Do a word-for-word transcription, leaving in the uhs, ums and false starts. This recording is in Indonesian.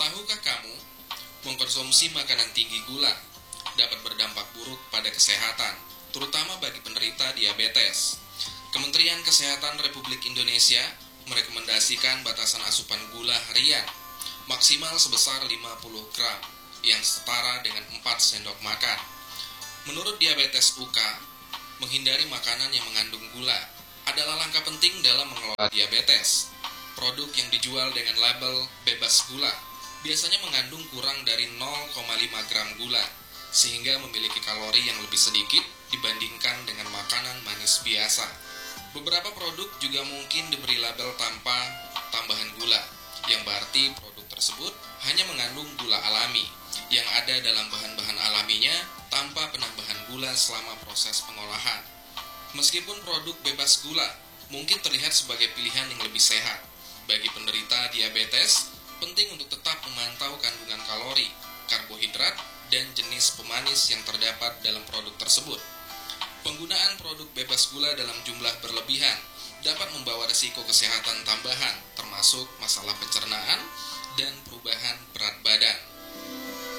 Tahukah kamu, mengkonsumsi makanan tinggi gula dapat berdampak buruk pada kesehatan, terutama bagi penderita diabetes. Kementerian Kesehatan Republik Indonesia merekomendasikan batasan asupan gula harian maksimal sebesar lima puluh gram yang setara dengan empat sendok makan. Menurut Diabetes U K, menghindari makanan yang mengandung gula adalah langkah penting dalam mengelola diabetes. Produk yang dijual dengan label bebas gula biasanya mengandung kurang dari nol koma lima gram gula, sehingga memiliki kalori yang lebih sedikit dibandingkan dengan makanan manis biasa. Beberapa produk juga mungkin diberi label tanpa tambahan gula, yang berarti produk tersebut hanya mengandung gula alami yang ada dalam bahan-bahan alaminya tanpa penambahan gula selama proses pengolahan. Meskipun produk bebas gula mungkin terlihat sebagai pilihan yang lebih sehat, bagi penderita diabetes penting untuk tetap memantau kandungan kalori, karbohidrat, dan jenis pemanis yang terdapat dalam produk tersebut. Penggunaan produk bebas gula dalam jumlah berlebihan dapat membawa risiko kesehatan tambahan, termasuk masalah pencernaan dan perubahan berat badan.